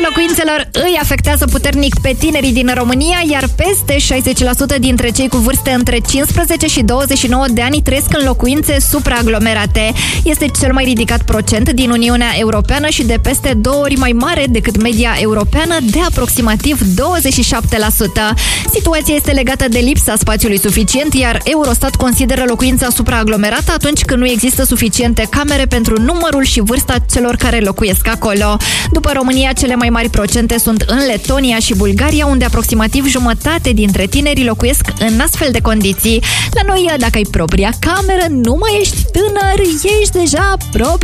locuințelor îi afectează puternic pe tinerii din România, iar peste 60% dintre cei cu vârste între 15 și 29 de ani trăiesc în locuințe supraaglomerate. Este cel mai ridicat procent din Uniunea Europeană și de peste 2 ori mai mare decât media europeană de aproximativ 27%. Situația este legată de lipsa spațiului suficient, iar Eurostat consideră locuința supraaglomerată atunci când nu există suficiente camere pentru numărul și vârsta celor care locuiesc acolo. După România, cele mai mari procente sunt în Letonia și Bulgaria, unde aproximativ jumătate dintre tineri locuiesc în astfel de condiții. La noi, dacă ai propria cameră, nu mai ești tânăr, ești deja propriu